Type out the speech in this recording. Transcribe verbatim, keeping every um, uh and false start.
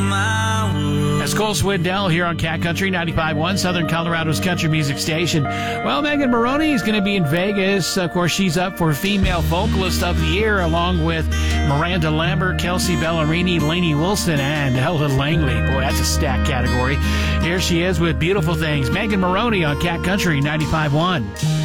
my world. That's Cole Swindell here on Cat Country ninety-five point one, Southern Colorado's country music station. Well, Megan Moroney is going to be in Vegas. Of course, she's up for Female Vocalist of the Year, along with Miranda Lambert, Kelsey Ballerini, Lainey Wilson, and Ella Langley. Boy, that's a stacked category. Here she is with Beautiful Things. Megan Moroney on Cat Country ninety-five point one.